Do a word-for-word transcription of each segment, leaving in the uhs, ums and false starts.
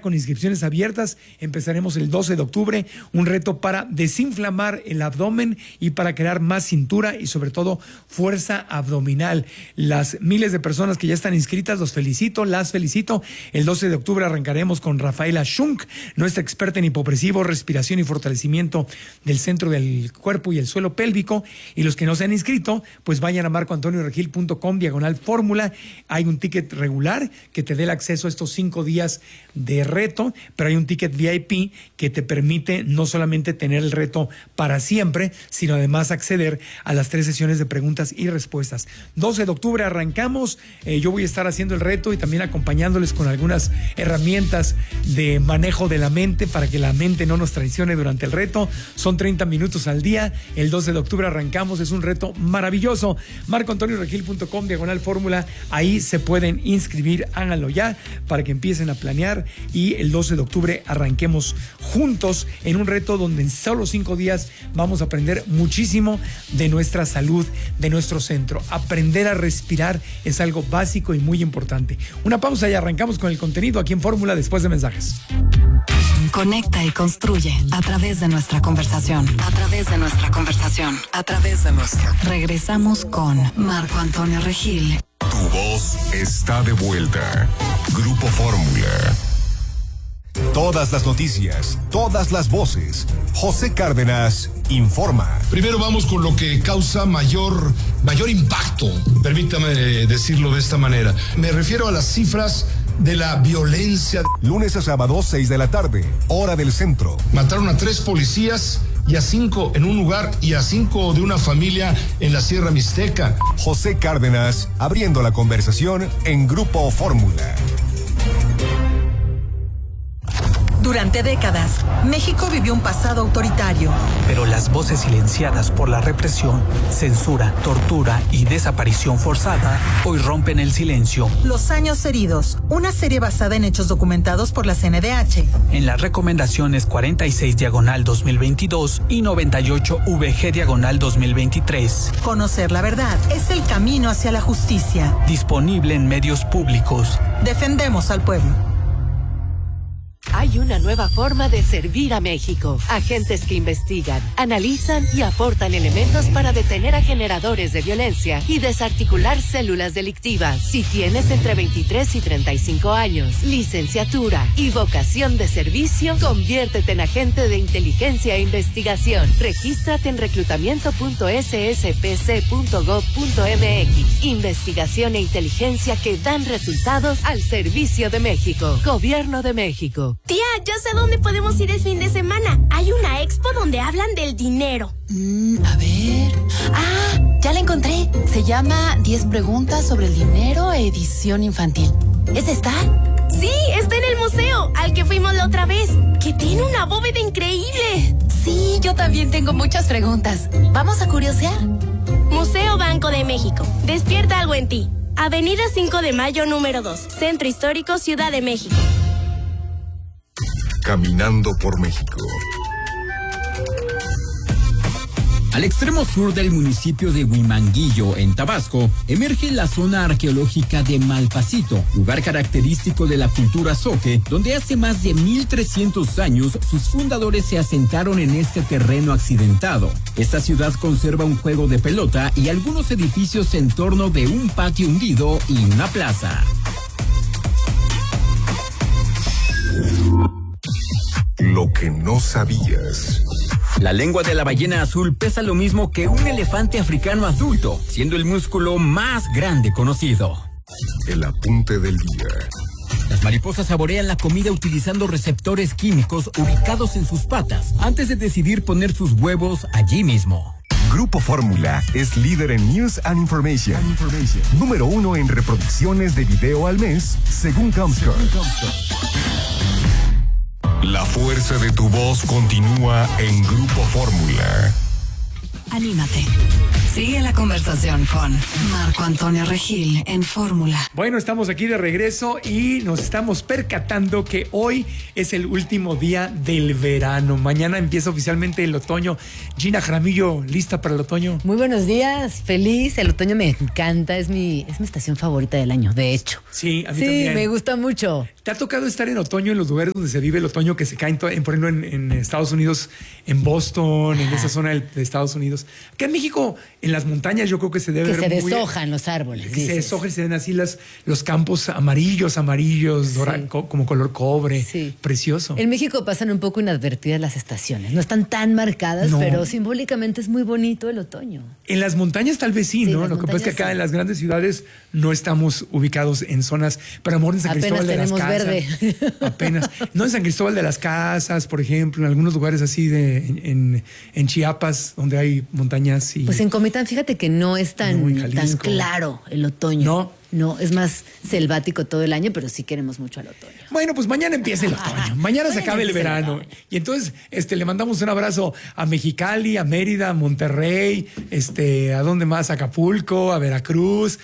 con inscripciones abiertas. Empezaremos el doce de octubre, un reto para desinflamar el abdomen y para crear más cintura y sobre todo fuerza abdominal. Las miles de personas que ya están inscritas, los felicito, las felicito. El doce de octubre arrancaremos con Rafaela Schunk, nuestra experta en hipopresivo, respiración y fortalecimiento del centro del cuerpo y el suelo pélvico. Y los que no se han inscrito, pues vayan a marco antonio regil punto com diagonal fórmula. Hay un ticket regular que te dé el acceso a estos cinco días de reto, pero hay un ticket V I P que te permite no solamente tener el reto para siempre, sino además acceder a las tres sesiones de preguntas y respuestas. doce de octubre arrancamos. Eh, yo voy a estar haciendo el reto y también acompañándoles con algunas herramientas de manejo de la mente para que la mente no nos traicione durante el reto. Son treinta minutos al día. El doce de octubre arrancamos. Es un reto maravilloso. marco antonio regil punto com diagonal fórmula. Ahí se pueden inscribir. Háganlo ya para que empiecen a planear y el doce de octubre arranquemos juntos en un reto donde en solo cinco días vamos a aprender muchísimo de nuestra salud, de nuestro centro. Aprender a respirar es algo básico y muy importante. Una pausa y arrancamos con el contenido aquí en Fórmula después de mensajes. Conecta y construye a través de nuestra conversación. A través de nuestra conversación. A través de nuestra. Regresamos con Marco Antonio Regil. Tu voz está de vuelta. Grupo Fórmula. Todas las noticias, todas las voces. José Cárdenas informa. Primero vamos con lo que causa mayor, mayor impacto, permítame decirlo de esta manera. Me refiero a las cifras de la violencia. Lunes a sábado, seis de la tarde, hora del centro. Mataron a tres policías y a cinco en un lugar y a cinco de una familia en la Sierra Mixteca. José Cárdenas abriendo la conversación en Grupo Fórmula. Durante décadas, México vivió un pasado autoritario. Pero las voces silenciadas por la represión, censura, tortura y desaparición forzada hoy rompen el silencio. Los años heridos, una serie basada en hechos documentados por la C N D H. En las recomendaciones cuarenta y seis diagonal dos mil veintidós y noventa y ocho V G diagonal dos mil veintitrés. Conocer la verdad es el camino hacia la justicia. Disponible en medios públicos. Defendemos al pueblo. Hay una nueva forma de servir a México. Agentes que investigan, analizan y aportan elementos para detener a generadores de violencia y desarticular células delictivas. Si tienes entre veintitrés y treinta y cinco años, licenciatura y vocación de servicio, conviértete en agente de inteligencia e investigación. Regístrate en reclutamiento punto s s p c punto gov punto m x. Investigación e inteligencia que dan resultados al servicio de México. Gobierno de México. Tía, yo sé dónde podemos ir el fin de semana. Hay una expo donde hablan del dinero. Mm, a ver... Ah, ya la encontré. Se llama diez preguntas sobre el dinero, edición infantil. ¿Es esta? Sí, está en el museo, al que fuimos la otra vez, que tiene una bóveda increíble. Sí, yo también tengo muchas preguntas. ¿Vamos a curiosear? Museo Banco de México. Despierta algo en ti. Avenida cinco de mayo, número dos. Centro Histórico, Ciudad de México. Caminando por México. Al extremo sur del municipio de Huimanguillo, en Tabasco, emerge la zona arqueológica de Malpasito, lugar característico de la cultura zoque, donde hace más de mil trescientos años sus fundadores se asentaron en este terreno accidentado. Esta ciudad conserva un juego de pelota y algunos edificios en torno de un patio hundido y una plaza. Lo que no sabías. La lengua de la ballena azul pesa lo mismo que un elefante africano adulto, siendo el músculo más grande conocido. El apunte del día. Las mariposas saborean la comida utilizando receptores químicos ubicados en sus patas, antes de decidir poner sus huevos allí mismo. Grupo Fórmula es líder en News and Information. And Information. Número uno en reproducciones de video al mes, según Comscore. La fuerza de tu voz continúa en Grupo Fórmula. Anímate. Sigue la conversación con Marco Antonio Regil en Fórmula. Bueno, estamos aquí de regreso y nos estamos percatando que hoy es el último día del verano. Mañana empieza oficialmente el otoño. Gina Jaramillo, ¿lista para el otoño? Muy buenos días, feliz. El otoño me encanta, es mi, es mi estación favorita del año, de hecho. Sí, a mí sí, también. Sí, me gusta mucho. ¿Te ha tocado estar en otoño en los lugares donde se vive el otoño que se caen, por ejemplo, en, en Estados Unidos, en Boston, en esa zona de Estados Unidos? Acá en México, en las montañas, yo creo que se debe que ver se muy... deshojan los árboles. Que dices. se deshojan y se ven así las, los campos amarillos, amarillos, sí. dora, co, como color cobre. Sí. Precioso. En México pasan un poco inadvertidas las estaciones. No están tan marcadas, no. pero simbólicamente es muy bonito el otoño. En las montañas tal vez sí, sí ¿no? Lo que pasa es que acá sí. en las grandes ciudades no estamos ubicados en zonas, pero amor en San Apenas Cristóbal de las Casas. Verde. Apenas. No en San Cristóbal de las Casas, por ejemplo, en algunos lugares así de en, en, en Chiapas, donde hay montañas. Y... Pues en Comitán, fíjate que no es tan, no, tan claro el otoño. No. No, es más selvático todo el año, pero sí queremos mucho al otoño. Bueno, pues mañana empieza el otoño. Mañana se acaba el verano. Y entonces este, le mandamos un abrazo a Mexicali, a Mérida, a Monterrey, este, ¿a dónde más? A Acapulco, a Veracruz,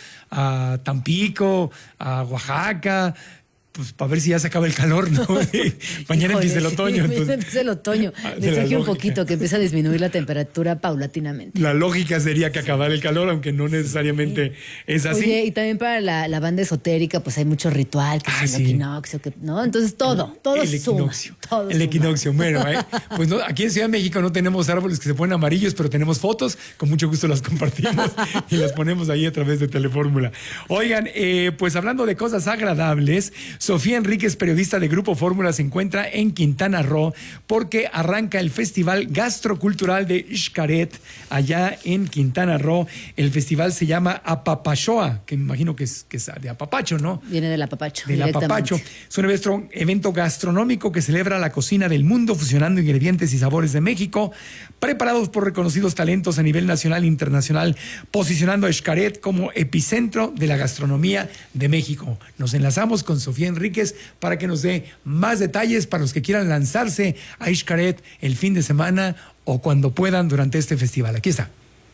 a Tampico, a Oaxaca. Pues para ver si ya se acaba el calor, ¿no? Mañana empieza el otoño. Sí, mañana empieza el otoño. Desde un poquito, que empieza a disminuir la temperatura paulatinamente. La lógica sería que acabara el calor, aunque no necesariamente sí. es así. Oye, y también para la, la banda esotérica, pues hay mucho ritual, que ah, es el sí. equinoccio, que, ¿no? Entonces todo, todo el suma. Equinoccio. Todo el suma. equinoccio, bueno, ¿eh? Pues no, aquí en Ciudad de México no tenemos árboles que se ponen amarillos, pero tenemos fotos, con mucho gusto las compartimos y las ponemos ahí a través de Telefórmula. Oigan, eh, pues hablando de cosas agradables, Sofía Enríquez, periodista de Grupo Fórmula, se encuentra en Quintana Roo porque arranca el Festival Gastrocultural de Xcaret allá en Quintana Roo. El festival se llama Apapachoa, que me imagino que es, que es de apapacho, ¿no? Viene del apapacho. Del apapacho. Es un evento, evento gastronómico que celebra la cocina del mundo, fusionando ingredientes y sabores de México, preparados por reconocidos talentos a nivel nacional e internacional, posicionando a Xcaret como epicentro de la gastronomía de México. Nos enlazamos con Sofía Enríquez para que nos dé más detalles para los que quieran lanzarse a Xcaret el fin de semana o cuando puedan durante este festival. Aquí está.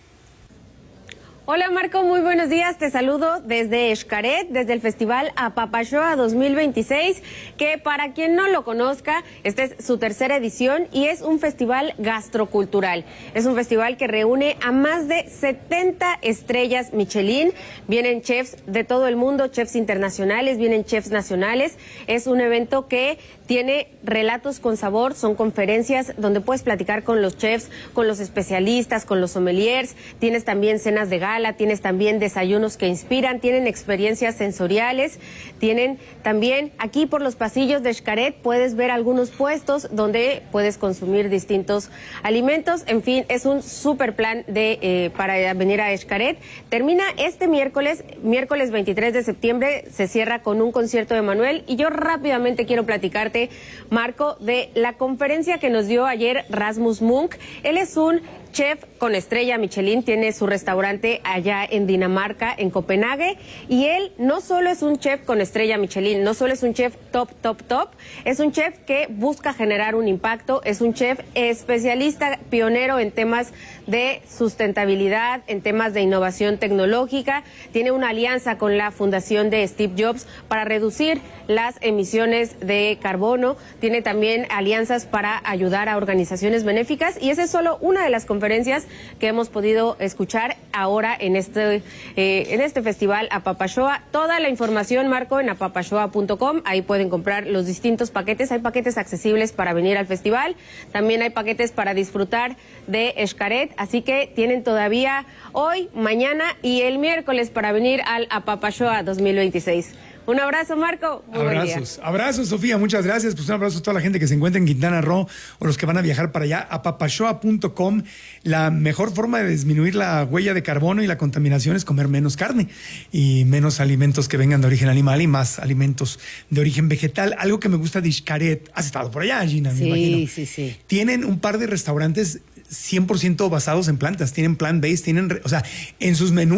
Hola Marco, muy buenos días. Te saludo desde Xcaret, desde el Festival Apapachoa dos mil veintiséis, que para quien no lo conozca, esta es su tercera edición y es un festival gastrocultural. Es un festival que reúne a más de setenta estrellas Michelin. Vienen chefs de todo el mundo, chefs internacionales, vienen chefs nacionales. Es un evento que tiene relatos con sabor, son conferencias donde puedes platicar con los chefs, con los especialistas, con los sommeliers. Tienes también cenas de gala, tienes también desayunos que inspiran, tienen experiencias sensoriales, tienen también aquí por los pasillos de Xcaret puedes ver algunos puestos donde puedes consumir distintos alimentos. En fin, es un súper plan de eh, para venir a Xcaret. Termina este miércoles, miércoles veintitrés de septiembre, se cierra con un concierto de Manuel y yo rápidamente quiero platicarte, Marco, de la conferencia que nos dio ayer Rasmus Munk. Él es un chef con estrella Michelin, tiene su restaurante allá en Dinamarca, en Copenhague, y él no solo es un chef con estrella Michelin, no solo es un chef top, top, top, es un chef que busca generar un impacto, es un chef especialista, pionero en temas de sustentabilidad, en temas de innovación tecnológica, tiene una alianza con la fundación de Steve Jobs para reducir las emisiones de carbono, tiene también alianzas para ayudar a organizaciones benéficas, y esa es solo una de las conferencias que hemos podido escuchar ahora en este eh, en este festival Apapachoa. Toda la información, Marco, en apapachoa punto com, ahí pueden comprar los distintos paquetes, hay paquetes accesibles para venir al festival, también hay paquetes para disfrutar de Xcaret, así que tienen todavía hoy, mañana y el miércoles para venir al Apapachoa dos mil veintiséis. Un abrazo, Marco. Muy abrazos, abrazos, Sofía, muchas gracias. Pues un abrazo a toda la gente que se encuentra en Quintana Roo o los que van a viajar para allá. Apapachoa punto com, la mejor forma de disminuir la huella de carbono y la contaminación es comer menos carne y menos alimentos que vengan de origen animal y más alimentos de origen vegetal. Algo que me gusta de Xcaret, has estado por allá, Gina, me sí, imagino. Sí, sí, sí. Tienen un par de restaurantes cien por ciento basados en plantas, tienen plant-based, tienen, o sea, en sus menús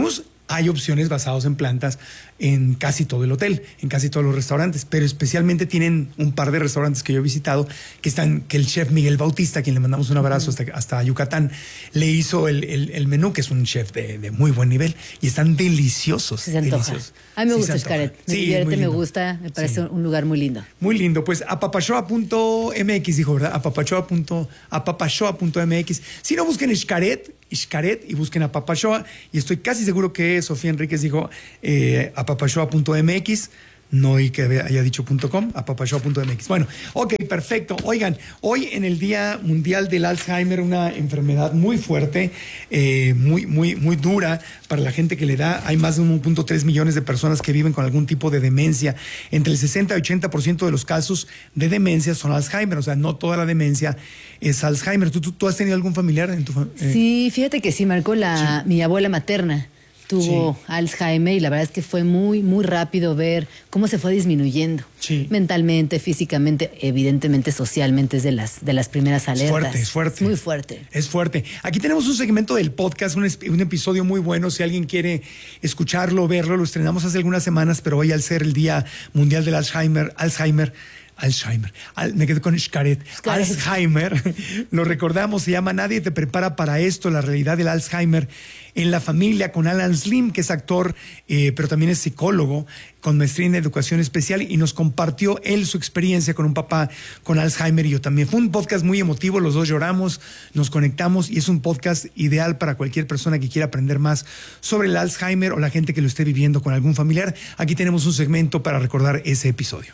hay opciones basadas en plantas en casi todo el hotel, en casi todos los restaurantes, pero especialmente tienen un par de restaurantes que yo he visitado que están, que el chef Miguel Bautista, a quien le mandamos un abrazo hasta, hasta Yucatán, le hizo el, el, el menú, que es un chef de, de muy buen nivel, y están deliciosos. Se antoja. Deliciosos. A mí me Sí, gusta se antoja. Xcaret, me Sí, divierte, muy me lindo. gusta, me parece Sí. un lugar muy lindo. Muy lindo, pues apapachoa punto m x dijo, ¿verdad? apapachoa punto m x. Si no, busquen Xcaret, Xcaret y busquen Apapachoa, y estoy casi seguro que Sofía Enríquez dijo eh, apapachoa punto m x. No oí que haya dicho .com, apapachoa punto m x. Bueno, ok, perfecto. Oigan, hoy en el Día Mundial del Alzheimer, una enfermedad muy fuerte, eh, muy, muy, muy dura para la gente que le da. Hay más de uno punto tres millones de personas que viven con algún tipo de demencia. Entre el sesenta y ochenta por ciento de los casos de demencia son Alzheimer. O sea, no toda la demencia es Alzheimer. ¿Tú, tú, tú has tenido algún familiar en tu familia? Eh, Sí, fíjate que sí, marcó la, mi abuela materna. Tuvo Sí. Alzheimer y la verdad es que fue muy, muy rápido ver cómo se fue disminuyendo. Sí. Mentalmente, físicamente, evidentemente, socialmente, es de las, de las primeras alertas. fuerte, es fuerte. Muy fuerte. Es fuerte. Aquí tenemos un segmento del podcast, un, es- un episodio muy bueno. Si alguien quiere escucharlo, verlo, lo estrenamos hace algunas semanas, pero hoy al ser el Día Mundial del Alzheimer, Alzheimer, Alzheimer, Al- me quedé con Xcaret, Xcaret. Alzheimer, lo recordamos, se llama Nadie te prepara para esto, la realidad del Alzheimer en la familia, con Alan Slim, que es actor, eh, pero también es psicólogo, con maestría en educación especial, y nos compartió él su experiencia con un papá con Alzheimer y yo también. Fue un podcast muy emotivo, los dos lloramos, nos conectamos, y es un podcast ideal para cualquier persona que quiera aprender más sobre el Alzheimer o la gente que lo esté viviendo con algún familiar. Aquí tenemos un segmento para recordar ese episodio.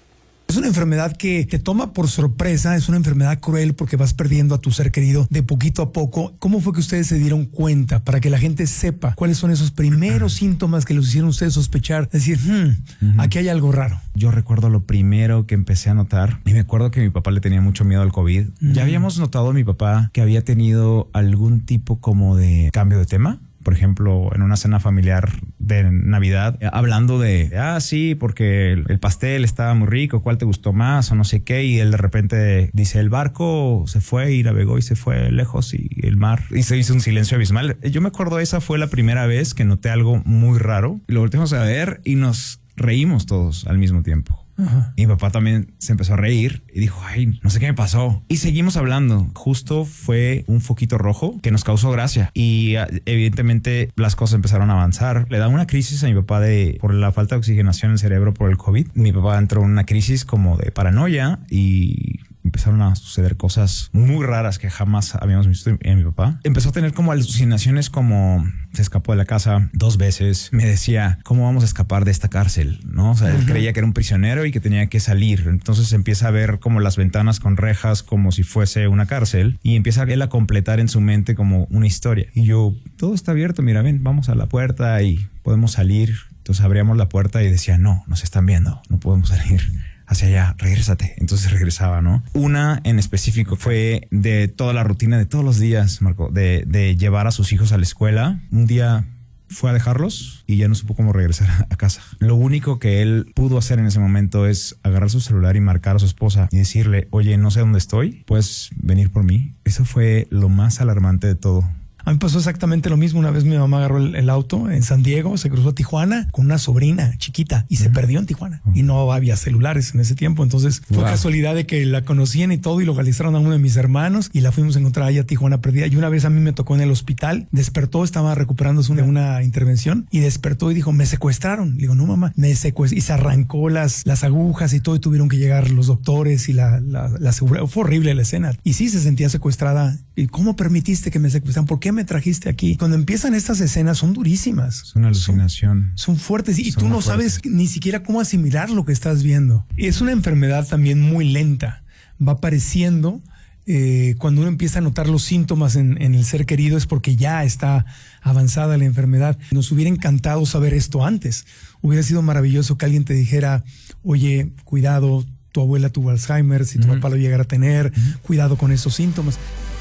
Es una enfermedad que te toma por sorpresa, es una enfermedad cruel porque vas perdiendo a tu ser querido de poquito a poco. ¿Cómo fue que ustedes se dieron cuenta para que la gente sepa cuáles son esos primeros síntomas que los hicieron ustedes sospechar? Decir, hmm, aquí hay algo raro. Yo recuerdo lo primero que empecé a notar, y me acuerdo que mi papá le tenía mucho miedo al COVID. Mm. Ya habíamos notado a mi papá que había tenido algún tipo como de cambio de tema. Por ejemplo, en una cena familiar de Navidad, eh, hablando de, ah, sí, porque el, el pastel estaba muy rico, ¿cuál te gustó más? O no sé qué. Y él de repente dice, el barco se fue y navegó y se fue lejos y el mar. Y se hizo un silencio abismal. Yo me acuerdo, esa fue la primera vez que noté algo muy raro. Lo volteamos a ver y nos reímos todos al mismo tiempo. Ajá. Y mi papá también se empezó a reír y dijo, ay, no sé qué me pasó. Y seguimos hablando. Justo fue un foquito rojo que nos causó gracia. Y ah, evidentemente las cosas empezaron a avanzar. Le da una crisis a mi papá de por la falta de oxigenación en el cerebro por el COVID. Mi papá entró en una crisis como de paranoia y empezaron a suceder cosas muy raras que jamás habíamos visto en mi papá. Empezó a tener como alucinaciones, como se escapó de la casa dos veces. Me decía, ¿cómo vamos a escapar de esta cárcel? ¿No? O sea, él creía que era un prisionero y que tenía que salir. Entonces empieza a ver como las ventanas con rejas como si fuese una cárcel, y empieza él a completar en su mente como una historia. Y yo, todo está abierto, mira, ven, vamos a la puerta y podemos salir. Entonces abríamos la puerta y decía, no, nos están viendo, no podemos salir hacia allá, regrésate. Entonces regresaba, ¿no? Una en específico fue de toda la rutina de todos los días, Marco, de, de llevar a sus hijos a la escuela. Un día fue a dejarlos y ya no supo cómo regresar a casa. Lo único que él pudo hacer en ese momento es agarrar su celular y marcar a su esposa y decirle, oye, no sé dónde estoy, ¿puedes venir por mí? Eso fue lo más alarmante de todo. A mí pasó exactamente lo mismo. Una vez mi mamá agarró el, el auto en San Diego, se cruzó a Tijuana con una sobrina chiquita y se perdió en Tijuana. Y no había celulares en ese tiempo. Entonces fue Wow. casualidad de que la conocían y todo, y localizaron a uno de mis hermanos y la fuimos a encontrar allá a Tijuana perdida. Y una vez a mí me tocó en el hospital, despertó, estaba recuperándose de una intervención y despertó y dijo, me secuestraron. Le digo, no mamá, me secuestraron. Y se arrancó las, las agujas y todo, y tuvieron que llegar los doctores y la, la, la seguridad. Fue horrible la escena. Y sí se sentía secuestrada. ¿Y cómo permitiste que me secuestraran? ¿Por qué me trajiste aquí? Cuando empiezan estas escenas son durísimas. Es una alucinación. Son, son fuertes y Son tú no muy sabes fuertes. ni siquiera cómo asimilar lo que estás viendo. Es una enfermedad también muy lenta. Va apareciendo eh, cuando uno empieza a notar los síntomas en, en el ser querido, es porque ya está avanzada la enfermedad. Nos hubiera encantado saber esto antes. Hubiera sido maravilloso que alguien te dijera, oye, cuidado, tu abuela tuvo Alzheimer, si tu Ujú. papá lo llegara a tener, cuidado con esos síntomas.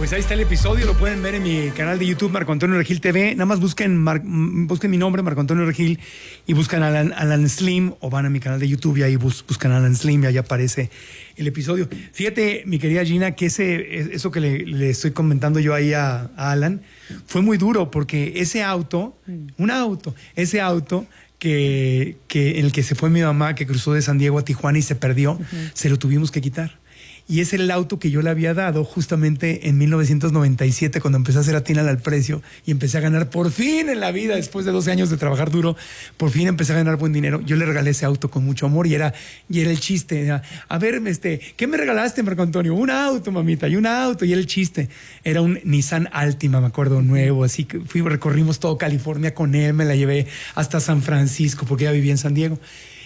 Pues ahí está el episodio, lo pueden ver en mi canal de YouTube, Marco Antonio Regil T V. Nada más busquen, Mar, busquen mi nombre, Marco Antonio Regil, y buscan Alan, Alan Slim, o van a mi canal de YouTube y ahí bus, buscan Alan Slim y ahí aparece el episodio. Fíjate, mi querida Gina, que ese, eso que le, le estoy comentando yo ahí a, a Alan fue muy duro, porque ese auto, un auto, ese auto que, que en el que se fue mi mamá, que cruzó de San Diego a Tijuana y se perdió, uh-huh. se lo tuvimos que quitar. Y es el auto que yo le había dado justamente en mil novecientos noventa y siete, cuando empecé a hacer Atinal al Precio y empecé a ganar por fin en la vida, después de doce años de trabajar duro, por fin empecé a ganar buen dinero. Yo le regalé ese auto con mucho amor y era, y era el chiste. Era, a ver, este, ¿qué me regalaste, Marco Antonio? Un auto, mamita, y un auto. Y era el chiste. Era un Nissan Altima, me acuerdo, nuevo. Así que fui, recorrimos todo California con él, me la llevé hasta San Francisco, porque ella vivía en San Diego.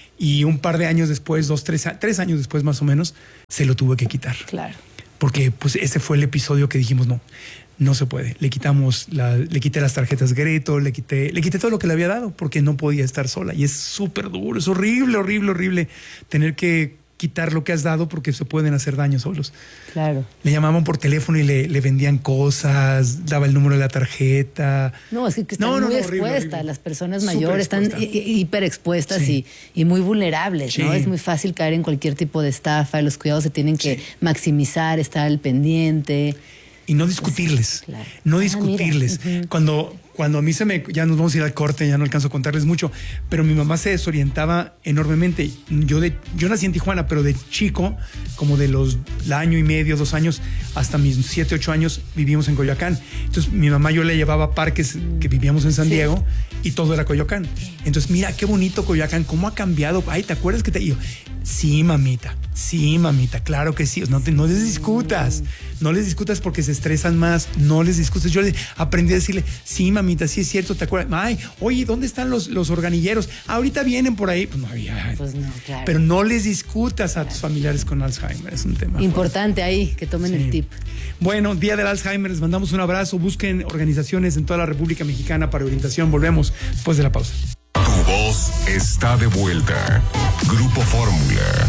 Y un par de años después, dos, tres, tres años después más o menos, se lo tuve que quitar. Claro. Porque pues ese fue el episodio que dijimos, no, no se puede. Le quitamos, la, le quité las tarjetas Greto, le quité, le quité todo lo que le había dado, porque no podía estar sola. Y es súper duro, es horrible, horrible, horrible tener que quitar lo que has dado porque se pueden hacer daño solos. Claro. Le llamaban por teléfono y le, le vendían cosas, daba el número de la tarjeta. No, es que, que están no, no, muy no, expuestas. horrible, horrible. Las personas mayores están hiperexpuestas sí. y, y muy vulnerables, sí. ¿no? Es muy fácil caer en cualquier tipo de estafa. Los cuidados se tienen que sí. maximizar, estar al pendiente. Y no discutirles, claro. no discutirles. Ah, uh-huh. Cuando, cuando a mí se me... Ya nos vamos a ir al corte, ya no alcanzo a contarles mucho, pero mi mamá se desorientaba enormemente. Yo, de, yo nací en Tijuana, pero de chico, como de los el año y medio, dos años, hasta mis siete, ocho años, vivimos en Coyoacán. Entonces mi mamá yo le llevaba a parques que vivíamos en San sí. Diego y todo era Coyoacán. Entonces mira qué bonito Coyoacán, cómo ha cambiado. Ay, ¿te acuerdas que te digo? Sí, mamita, sí, mamita, claro que sí. No, te, no les discutas, no les discutas porque se estresan más, no les discutas. Yo le aprendí a decirle, sí, mamita, sí es cierto, ¿te acuerdas? Ay, oye, ¿dónde están los, los organilleros? Ahorita vienen por ahí. Pues no había. Pues no, claro. Pero no les discutas a claro. tus familiares con Alzheimer, es un tema importante fuerte. Ahí, que tomen sí. el tip. Bueno, Día del Alzheimer, les mandamos un abrazo. Busquen organizaciones en toda la República Mexicana para orientación. Volvemos después de la pausa. Tu voz está de vuelta. Grupo Fórmula.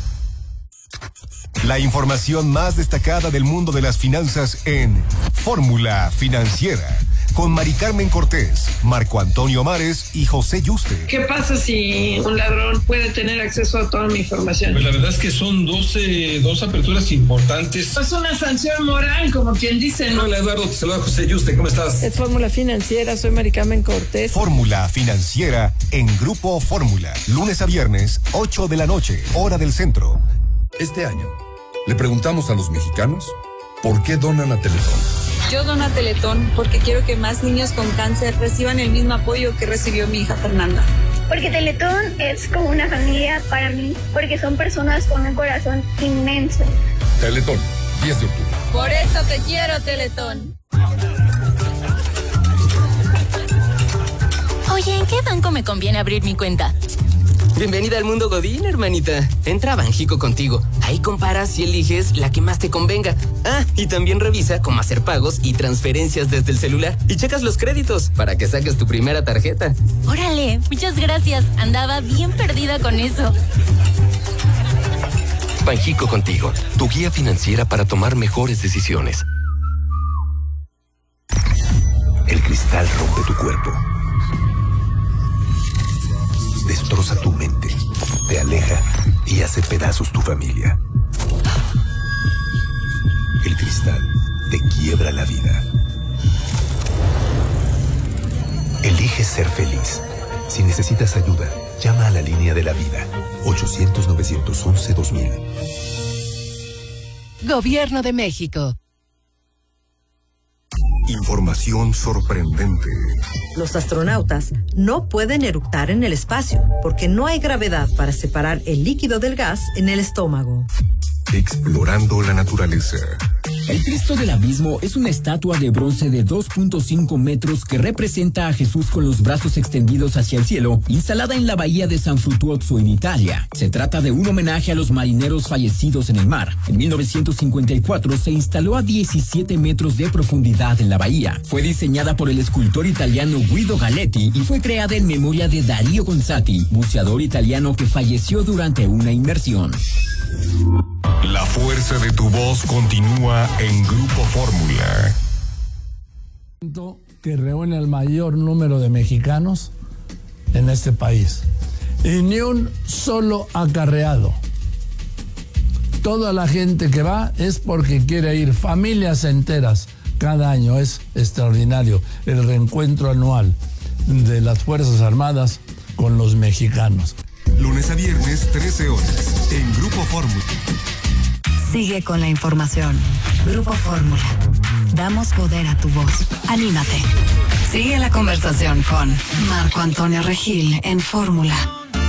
La información más destacada del mundo de las finanzas en Fórmula Financiera. Con Mari Carmen Cortés, Marco Antonio Mares y José Yuste. ¿Qué pasa si un ladrón puede tener acceso a toda mi información? Pues la verdad es que son doce, dos aperturas importantes. Es una sanción moral, como quien dice, ¿no? Hola Eduardo, te saluda José Yuste, ¿cómo estás? Es Fórmula Financiera, soy Mari Carmen Cortés. Fórmula Financiera en Grupo Fórmula. Lunes a viernes, ocho de la noche, hora del centro. Este año, le preguntamos a los mexicanos por qué donan a Teletón. Yo dono a Teletón porque quiero que más niños con cáncer reciban el mismo apoyo que recibió mi hija Fernanda. Porque Teletón es como una familia para mí, porque son personas con un corazón inmenso. Teletón, diez de octubre. Por eso te quiero, Teletón. Oye, ¿en qué banco me conviene abrir mi cuenta? Bienvenida al mundo Godín, hermanita. Entra a Banjico Contigo. Ahí comparas y eliges la que más te convenga. Ah, y también revisa cómo hacer pagos y transferencias desde el celular. Y checas los créditos para que saques tu primera tarjeta. Órale, muchas gracias. Andaba bien perdida con eso. Banjico Contigo, tu guía financiera para tomar mejores decisiones. El cristal rompe tu cuerpo. Destroza tu mente, te aleja y hace pedazos tu familia. El cristal te quiebra la vida. Elige ser feliz. Si necesitas ayuda, llama a la línea de la vida. ochocientos, novecientos once, dos mil. Gobierno de México. Información sorprendente. Los astronautas no pueden eructar en el espacio porque no hay gravedad para separar el líquido del gas en el estómago. Explorando la naturaleza. El Cristo del Abismo es una estatua de bronce de dos punto cinco metros que representa a Jesús con los brazos extendidos hacia el cielo, instalada en la bahía de San Frutuoso en Italia. Se trata de un homenaje a los marineros fallecidos en el mar. En mil novecientos cincuenta y cuatro se instaló a diecisiete metros de profundidad en la bahía. Fue diseñada por el escultor italiano Guido Galletti y fue creada en memoria de Dario Gonzatti, buceador italiano que falleció durante una inmersión. La fuerza de tu voz continúa en Grupo Fórmula. Que reúne el mayor número de mexicanos en este país. Y ni un solo acarreado. Toda la gente que va es porque quiere ir, familias enteras. Cada año es extraordinario el reencuentro anual de las Fuerzas Armadas con los mexicanos. Lunes a viernes, trece horas, en Grupo Fórmula. Sigue con la información. Grupo Fórmula. Damos poder a tu voz. Anímate. Sigue la conversación con Marco Antonio Regil en Fórmula.